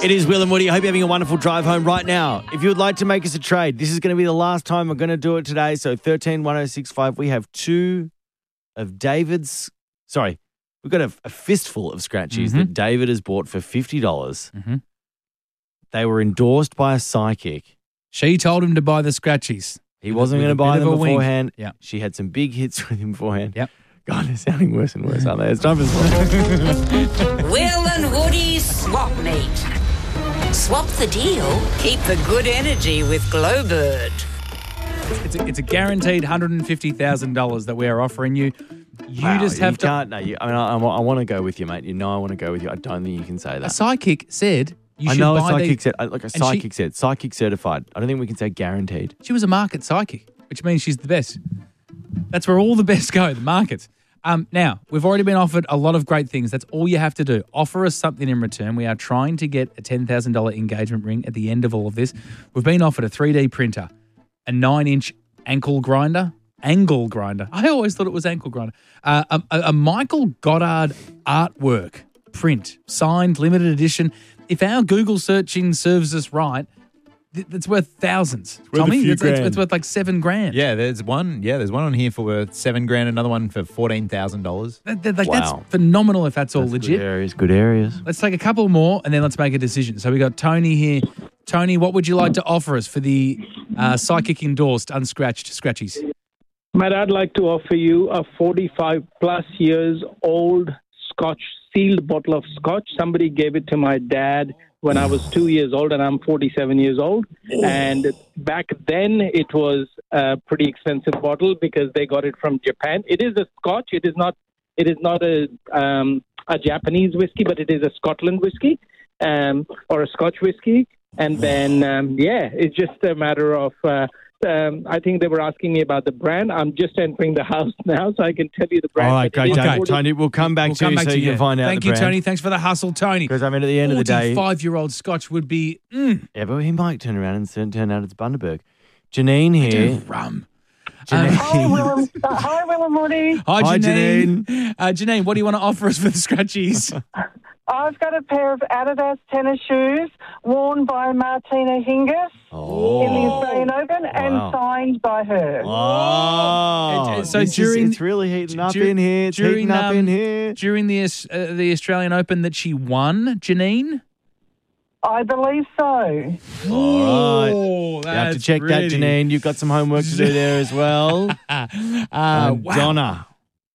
It is Will and Woody. I hope you're having a wonderful drive home right now. If you would like to make us a trade, this is going to be the last time we're going to do it today. So 131065, we have two of David's... Sorry, we've got a fistful of scratchies that David has bought for $50. Mm-hmm. They were endorsed by a psychic. She told him to buy the scratchies. He wasn't going to buy them beforehand. Yeah. She had some big hits with him beforehand. Yep. God, they're sounding worse and worse, aren't they? It's time for Swap. Will and Woody's Swap Meet. Swap the deal, keep the good energy with Glowbird. It's a guaranteed $150,000 that we are offering you. You just have to... Can't, no, I want to go with you, mate. You know I want to go with you. I don't think you can say that. A psychic said you should buy buy a psychic said, like a psychic said, psychic certified. I don't think we can say guaranteed. She was a market psychic, which means she's the best. That's where all the best go, the markets. Now, we've already been offered a lot of great things. That's all you have to do. Offer us something in return. We are trying to get a $10,000 engagement ring at the end of all of this. We've been offered a 3D printer, a 9-inch angle grinder. I always thought it was ankle grinder. A Michael Goddard artwork print, signed, limited edition. If our Google searching serves us right, that's worth thousands. Tommy, it's worth like $7,000. Yeah, there's one on here for worth $7,000, another one for $14,000. That's phenomenal if that's all legit. Good areas. Let's take a couple more and then let's make a decision. So we got Tony here. Tony, what would you like to offer us for the psychic endorsed unscratched scratchies? Matt, I'd like to offer you a 45-plus years old Scotch, sealed bottle of Scotch. Somebody gave it to my dad when I was 2 years old, and I'm 47 years old. And back then, it was a pretty expensive bottle because they got it from Japan. It is a Scotch. It is not a Japanese whiskey, but it is a Scotland whiskey or a Scotch whiskey. And then, it's just a matter of... I think they were asking me about the brand. I'm just entering the house now, so I can tell you the brand. All right, great, Tony. We'll come back to you so you can find out. Thank you, Tony. Thanks for the hustle, Tony. Because, I mean, at the end of the day... 45-year-old Scotch would be... Yeah, but he might turn around and turn out it's Bundaberg. Janine here. Rum. Hi, Will and Woody. Hi, Janine. Janine, what do you want to offer us for the scratchies? I've got a pair of Adidas tennis shoes worn by Martina Hingis in the Australian Open and signed by her. Oh, so it's really heating up in here. It's heating up in here. During the Australian Open that she won, Janine? I believe so. All right. You have to check that, Janine. You've got some homework to do there as well. Wow. Donna.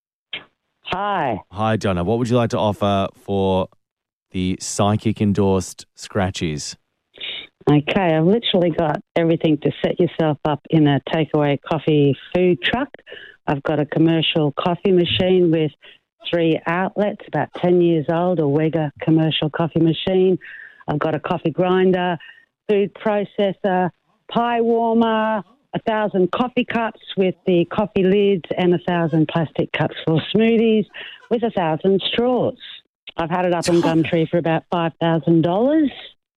Hi. Hi, Donna. What would you like to offer for the psychic-endorsed scratchies? Okay, I've literally got everything to set yourself up in a takeaway coffee food truck. I've got a commercial coffee machine with 3 outlets, about 10 years old, a Wega commercial coffee machine. I've got a coffee grinder, food processor, pie warmer, 1,000 coffee cups with the coffee lids and 1,000 plastic cups for smoothies with 1,000 straws. I've had it up on Gumtree for about $5,000.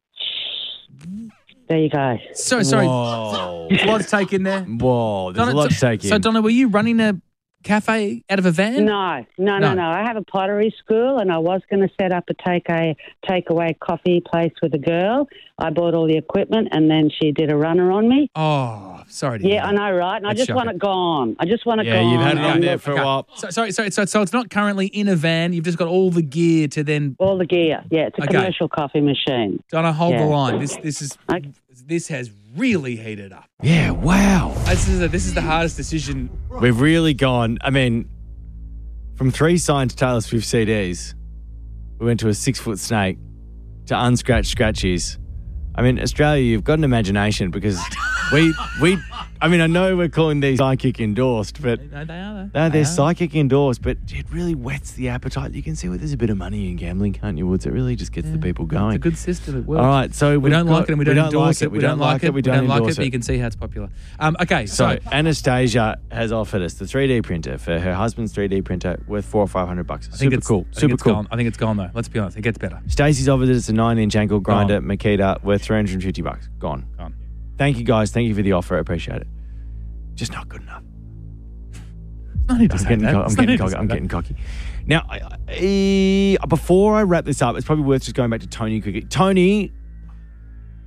There you go. So sorry. Whoa. There's a lot to take in there. Whoa, there's a lot to take in. So, Donna, were you running a cafe out of a van? No. I have a pottery school and I was going to set up a takeaway coffee place with a girl. I bought all the equipment and then she did a runner on me. Oh, sorry to hear that. I know, right? And I just want it gone. Yeah, you've had it on there for a while. So it's not currently in a van. You've just got all the gear to then... All the gear, yeah. It's a commercial coffee machine. Donna, hold the line. This has really heated up. Yeah, wow. This is the hardest decision. We've really gone, I mean, from 3 signed Taylor Swift CDs, we went to a 6-foot snake to unscratched scratchies. I mean, Australia, you've got an imagination because I mean, I know we're calling these psychic endorsed, but they're psychic endorsed, but it really whets the appetite. You can see where there's a bit of money in gambling, can't you, Woods? It really just gets the people going. It's a good system. It works. All right, so we don't like it and we don't endorse it. We don't like it. We don't like it, but you can see how it's popular. Okay, so Anastasia has offered us the 3D printer for her husband's 3D printer worth $400 or $500. Super cool. I think it's gone though. Let's be honest, it gets better. Stacey's offered us a 9-inch ankle grinder Makita worth $350. Gone. Thank you, guys. Thank you for the offer. I appreciate it. Just not good enough. I'm getting cocky. Now, before I wrap this up, it's probably worth just going back to Tony quickly. Tony,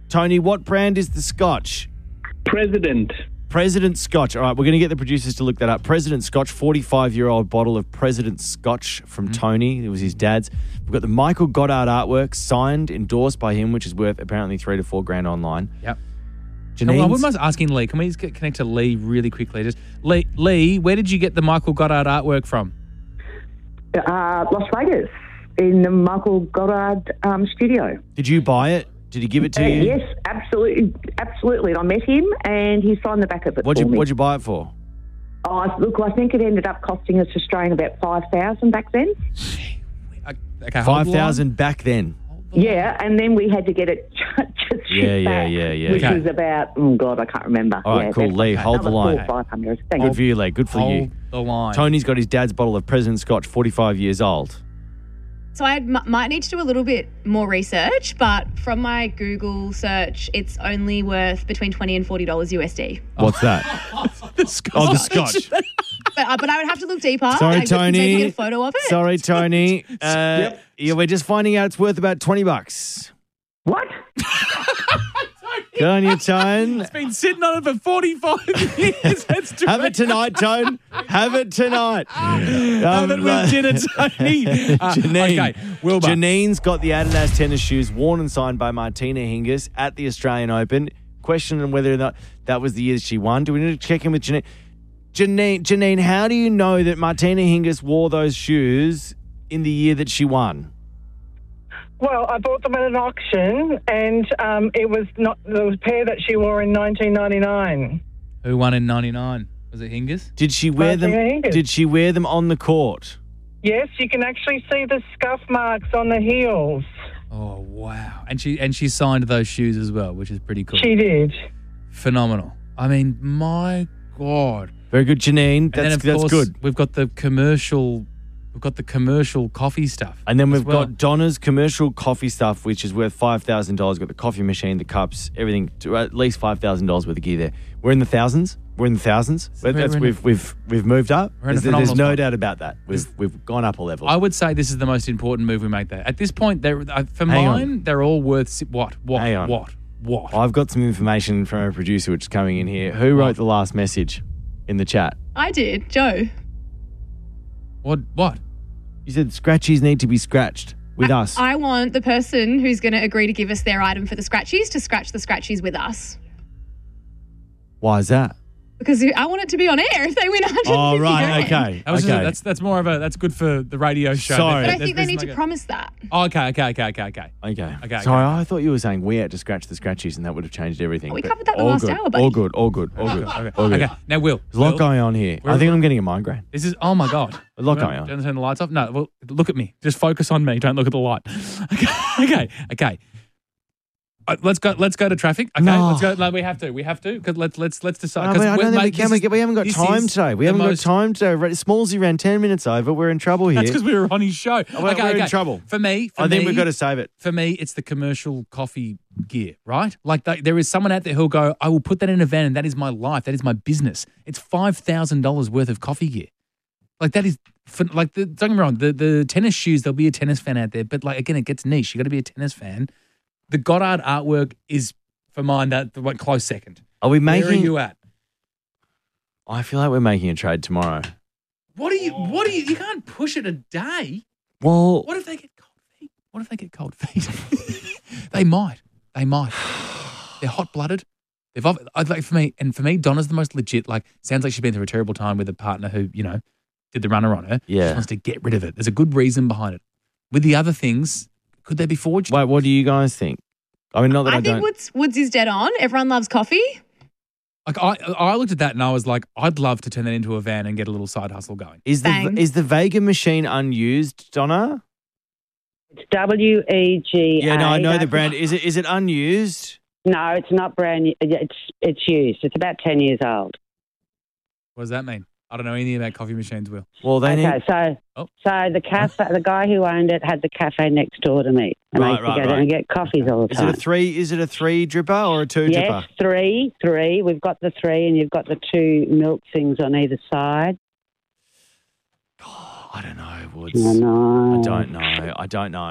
Tony, what brand is the scotch? President. President Scotch. All right, we're going to get the producers to look that up. President Scotch, 45-year-old bottle of President Scotch from Tony. It was his dad's. We've got the Michael Goddard artwork, signed, endorsed by him, which is worth apparently $3,000 to $4,000 online. Yep. Janine's, I wouldn't mind asking Lee. Can we just connect to Lee really quickly? Just Lee, where did you get the Michael Goddard artwork from? Las Vegas, in the Michael Goddard studio. did you buy it? Did he give it to you? Yes, absolutely. And I met him, and he signed the back of it for me. What'd you buy it for? Oh, look, I think it ended up costing us Australian about $5,000 back then. Okay, hold the line. $5,000 back then. Yeah, and then we had to get it just shipped back, which Okay. was about, oh God, I can't remember. All right, cool. about Lee, hold the line. $400 or $500. Thank Good you. for you, Lee. Good for you. Hold the line. Tony's got his dad's bottle of President Scotch, 45 years old. So I might need to do a little bit more research, but from my Google search, it's only worth between $20 and $40 USD. What's that? The Scotch. Oh, the Scotch. But I would have to look deeper. Sorry, I could maybe Tony. get a photo of it. Sorry, Tony. Yeah, we're just finding out it's worth about $20. What? Good on you, Tone. It's been sitting on it for 45 years. That's Have it tonight, Tone. Have it tonight. Have it with gin and Tony. Janine. Okay, Wilbur. Janine's got the Adidas tennis shoes worn and signed by Martina Hingis at the Australian Open. Questioning whether or not that was the year that she won. Do we need to check in with Janine? Janine, how do you know that Martina Hingis wore those shoes in the year that she won? Well, I bought them at an auction, and it was a pair that she wore in 1999. Who won in 99? Was it Hingis? Did she wear them? Martina Hingis. Did she wear them on the court? Yes, you can actually see the scuff marks on the heels. Oh, wow. And she signed those shoes as well, which is pretty cool. She did. Phenomenal. I mean, my God. Very good, Janine. And then, That's of course, good. we've got the commercial coffee stuff. And then we've as well. got Donna's commercial coffee stuff, which is worth $5,000. Got the coffee machine, the cups, everything. At least $5,000 worth of gear there. We're in the thousands. We're in the thousands. We've moved up. We're in a There's phenomenal no spot. doubt about that. We've gone up a level. I would say this is the most important move we make there. At this point, for Hang mine, on. they're all worth what? Hang on. What? I've got some information from our producer, which is coming in here. Who wrote the last message in the chat? I did, Joe. What? You said scratchies need to be scratched with us. I want the person who's going to agree to give us their item for the scratchies to scratch the scratchies with us. Why is that? Because I want it to be on air if they win 150 Oh, right. grand. Okay. That's more of that's good for the radio show. Sorry. But I think they need to promise that. Oh, okay. Okay. Sorry, I thought you were saying we had to scratch the scratchies and that would have changed everything. We but covered that the all last good, hour, buddy. All good. Okay. Now, Will. There's a lot going on here. I think I'm getting a migraine. This is, oh my God. A lot going on. Don't turn the lights off? No, well, look at me. Just focus on me. Don't look at the light. Okay. Let's go to traffic. Okay, No. let's go. No, we have to. Because let's decide. I don't think we can. We haven't got this time is today. We the haven't got most- time today. Smallsy ran 10 minutes over. We're in trouble here. That's because we were on his show. We're in trouble. For me, I think we've got to save it. For me, it's the commercial coffee gear, right? Like there is someone out there who'll go, I will put that in a van and that is my life. That is my business. It's $5,000 worth of coffee gear. Like that is, don't get me wrong, the tennis shoes, there'll be a tennis fan out there. But like, again, it gets niche. You got to be a tennis fan. The Goddard artwork is, for mine, that the one close second. Are we Where are making? you at? I feel like we're making a trade tomorrow. What are you, you can't push it a day. Well, What if they get cold feet? They might. They're hot-blooded. I'd like for me, Donna's the most legit. Like, sounds like she's been through a terrible time with a partner who, did the runner on her. Yeah. She wants to get rid of it. There's a good reason behind it. With the other things, could they be forged? wait, what do you guys think? I mean, not that I, I think don't. Woods is dead on. Everyone loves coffee. Like I looked at that and I was like, I'd love to turn that into a van and get a little side hustle going. Is the Vega machine unused, Donna? It's WEGA. Yeah, no, I know the brand. Is it unused? No, it's not brand new. It's used. It's about 10 years old. What does that mean? I don't know anything about coffee machines, Will. Well, they need. Okay, so the cafe, the guy who owned it had the cafe next door to me, and I used to go down and get coffees all the Is time. it a three dripper or a two Yes, dripper? three. We've got the 3, and you've got the 2 milk things on either side. I don't know, Woods. I know. I don't know. I'm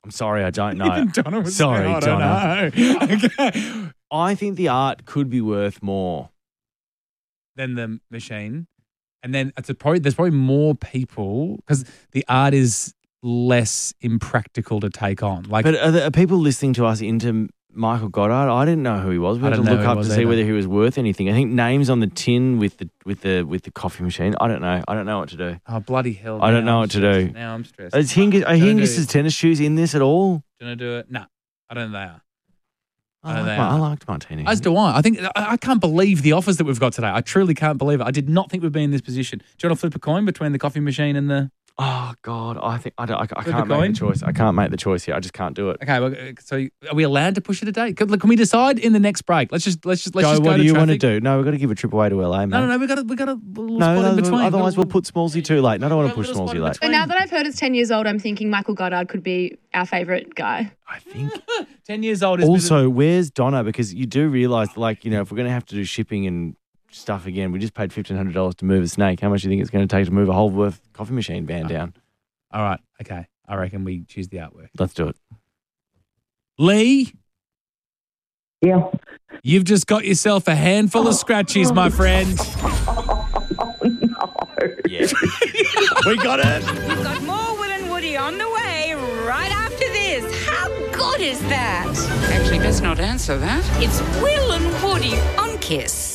I'm sorry, I don't know. Even Donna was sorry, saying, I Donna. don't know. Okay. I think the art could be worth more. Then the machine. And then there's probably more people because the art is less impractical to take on. Like, But are people listening to us into Michael Goddard? I didn't know who he was. We I had to don't know look who he up to was see either. whether he was worth anything. I think names on the tin with the coffee machine. I don't know. I don't know what to do. oh, bloody hell. I don't now know I'm what to stressed. do. Now I'm stressed. Are Hingis' tennis shoes in this at all? Do you want to do it? No, I don't think they are. I liked Martini. As do I. I can't believe the offers that we've got today. I truly can't believe it. I did not think we'd be in this position. Do you want to flip a coin between the coffee machine and the... Oh God, I a can't coin? make the choice. I can't make the choice here. I just can't do it. Okay, well, so are we allowed to push it a day? Can we decide in the next break? Let's just go What do you want to traffic. do? No, we've got to give a trip away to LA, mate. No, we got a little spot in between. Otherwise we'll put Smallsy too late. No, I don't want to push Little spot Smallsy in late. between. But now that I've heard it's 10 years old, I'm thinking Michael Goddard could be our favourite guy. I think 10 years old is... also, where's Donna? Because you do realise, like, you know, if we're going to have to do shipping and stuff again, we just paid $1,500 to move a snake. How much do you think it's going to take to move a Holworth coffee machine van down? All right, okay. I reckon we choose the artwork. Let's do it. Lee, Yeah. you've just got yourself a handful of scratchies, my friend. Yeah. We got it. We've got more Will and Woody on the way right after this. How good is that? Actually, best not answer that. It's Will and Woody on Kiss.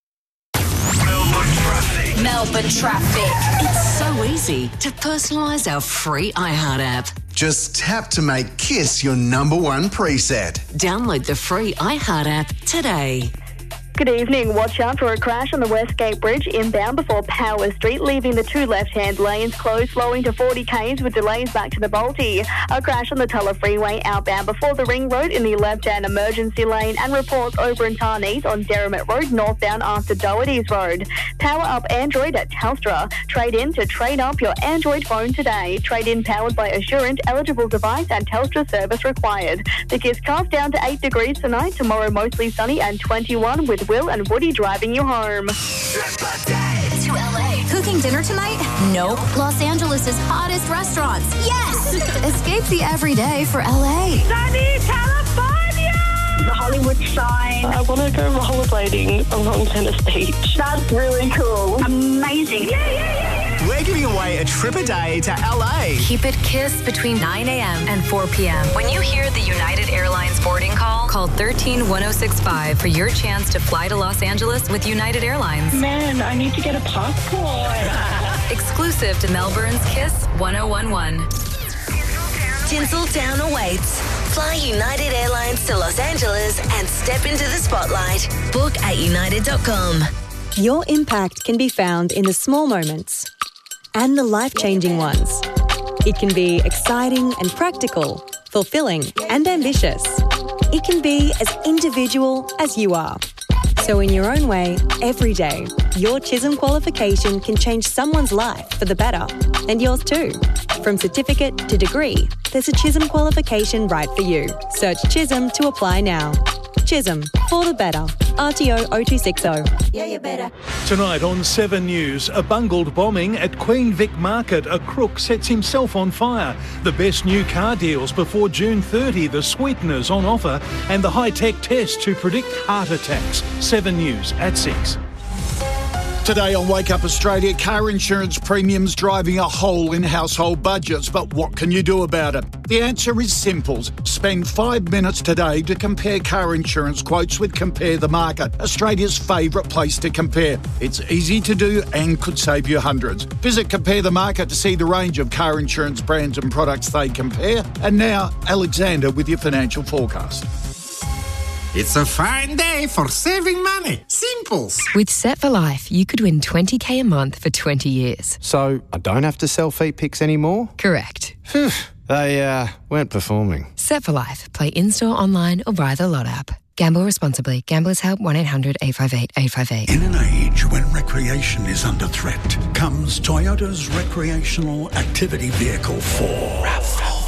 Melbourne Traffic. It's so easy to personalise our free iHeart app. Just tap to make Kiss your number one preset. Download the free iHeart app today. Good evening. Watch out for a crash on the Westgate Bridge inbound before Power Street, leaving the two left-hand lanes closed, slowing to 40 k's with delays back to the Balti. A crash on the Tulla Freeway outbound before the Ring Road in the left-hand emergency lane, and reports over in Tarnese on Derrimut Road northbound after Doherty's Road. Power up Android at Telstra. Trade in to trade up your Android phone today. Trade in powered by Assurant, eligible device and Telstra service required. The Kiss cast down to 8 degrees tonight. Tomorrow mostly sunny and 21 with Will and Woody driving you home. To LA. Cooking dinner tonight? Nope. Los Angeles' hottest restaurants? Yes! Escape the everyday for LA. Sunny California! The Hollywood sign. I want to go rollerblading along Venice Beach. That's really cool. Amazing. Yeah. We're giving away a trip a day to LA. Keep it Kiss between 9 a.m. and 4 p.m. When you hear the United Airlines boarding call 13-1065 for your chance to fly to Los Angeles with United Airlines. Man, I need to get a passport. Exclusive to Melbourne's Kiss 1011. Tinseltown awaits. Fly United Airlines to Los Angeles and step into the spotlight. Book at united.com. Your impact can be found in the small moments and the life-changing ones. It can be exciting and practical, fulfilling and ambitious. It can be as individual as you are. So in your own way, every day, your Chisholm qualification can change someone's life for the better, and yours too. From certificate to degree, there's a Chisholm qualification right for you. Search Chisholm to apply now. Chisholm, for the better. RTO 0260. Yeah, you better. Tonight on 7 News, a bungled bombing at Queen Vic Market. A crook sets himself on fire. The best new car deals before June 30, the sweeteners on offer, and the high-tech test to predict heart attacks. 7 News at 6. Today on Wake Up Australia, car insurance premiums driving a hole in household budgets. But what can you do about it? The answer is simple. Spend 5 minutes today to compare car insurance quotes with Compare the Market, Australia's favourite place to compare. It's easy to do and could save you hundreds. Visit Compare the Market to see the range of car insurance brands and products they compare. And now, Alexander with your financial forecast. It's a fine day for saving money. Simples. With Set for Life, you could win $20,000 a month for 20 years. So I don't have to sell feet pics anymore? Correct. They weren't performing. Set for Life. Play in-store, online or via the Lot app. Gamble responsibly. Gamblers Help 1-800-858-858. In an age when recreation is under threat, comes Toyota's recreational activity vehicle 4. RAV4.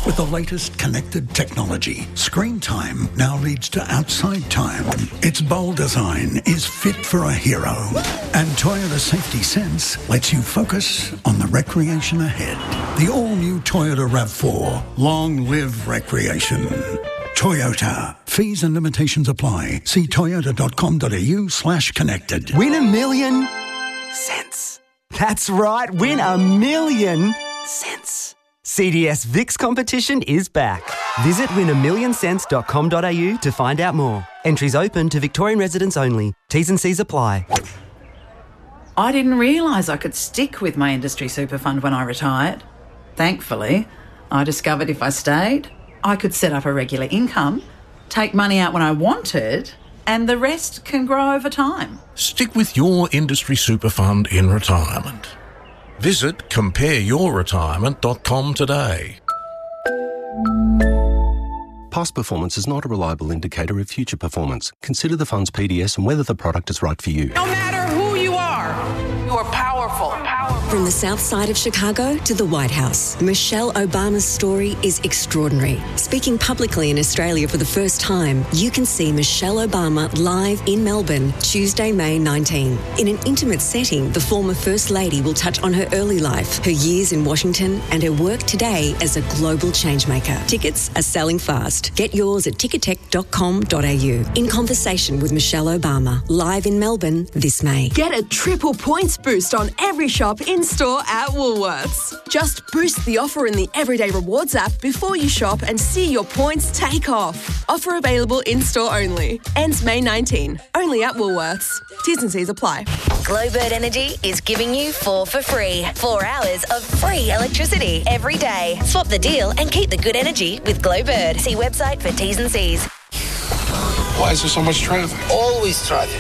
With the latest connected technology, screen time now leads to outside time. Its bold design is fit for a hero. And Toyota Safety Sense lets you focus on the recreation ahead. The all-new Toyota RAV4. Long live recreation. Toyota. Fees and limitations apply. See toyota.com.au/connected. Win $1 million cents. That's right, win $1 million cents. CDS VIX competition is back. Visit win1millioncents.com.au to find out more. Entries open to Victorian residents only. T's and C's apply. I didn't realise I could stick with my industry super fund when I retired. Thankfully, I discovered if I stayed, I could set up a regular income, take money out when I wanted, and the rest can grow over time. Stick with your industry super fund in retirement. Visit compareyourretirement.com today. Past performance is not a reliable indicator of future performance. Consider the fund's PDS and whether the product is right for you. No matter who you are powerful. From the south side of Chicago to the White House, Michelle Obama's story is extraordinary. Speaking publicly in Australia for the first time, you can see Michelle Obama live in Melbourne, Tuesday, May 19. In an intimate setting, the former First Lady will touch on her early life, her years in Washington, and her work today as a global changemaker. Tickets are selling fast. Get yours at tickettech.com.au. In conversation with Michelle Obama, live in Melbourne this May. Get a triple points boost on every shop in-store at Woolworths. Just boost the offer in the Everyday Rewards app before you shop and see your points take off. Offer available in-store only. Ends May 19. Only at Woolworths. T's and C's apply. Glowbird Energy is giving you 4 for free. 4 hours of free electricity every day. Swap the deal and keep the good energy with Glowbird. See website for T's and C's. Why is there so much traffic? Always traffic.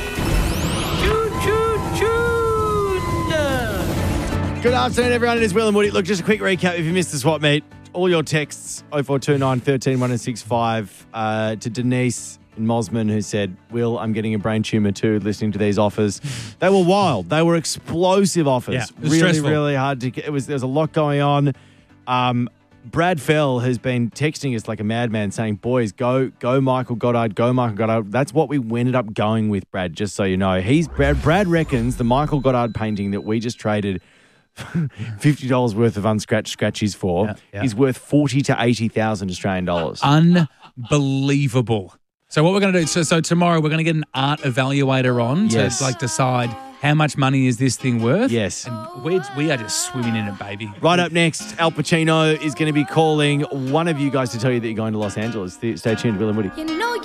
Good afternoon, everyone. It is Will and Woody. Look, just a quick recap if you missed the swap meet. All your texts, 0429 13 1065, to Denise in Mosman, who said, Will, I'm getting a brain tumour too, listening to these offers. They were wild. They were explosive offers. Yeah, really, stressful. really hard to get. There was a lot going on. Brad Fell has been texting us like a madman saying, boys, go Michael Goddard, go Michael Goddard. That's what we ended up going with, Brad, just so you know. Brad reckons the Michael Goddard painting that we just traded $50 worth of unscratched scratchies for is worth 40 to 80,000 Australian dollars. Unbelievable. So what we're going to do, so tomorrow we're going to get an art evaluator on to decide how much money is this thing worth. Yes. And we are just swimming in it, baby. Right up next, Al Pacino is going to be calling one of you guys to tell you that you're going to Los Angeles. Stay tuned, Will and Woody. You know